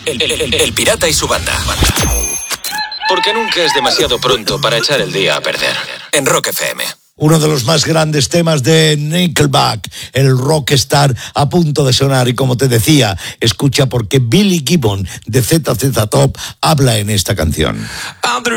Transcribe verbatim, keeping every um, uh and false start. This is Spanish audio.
El, el, el, el pirata y su banda. Porque nunca es demasiado pronto para echar el día a perder. En Rock F M. Uno de los más grandes temas de Nickelback, el rockstar a punto de sonar. Y como te decía, escucha porque Billy Gibbon de Z Z Top habla en esta canción. I'm the